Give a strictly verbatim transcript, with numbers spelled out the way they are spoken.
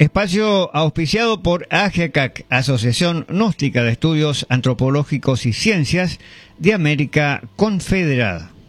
Espacio auspiciado por A G A C A C, Asociación Gnóstica de Estudios Antropológicos y Ciencias de América Confederada.